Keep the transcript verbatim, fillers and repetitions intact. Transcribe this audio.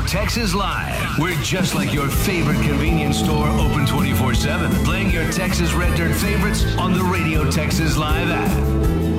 Texas Live. We're just like your favorite convenience store, open twenty-four seven, playing your Texas Red Dirt favorites on the Radio Texas Live app.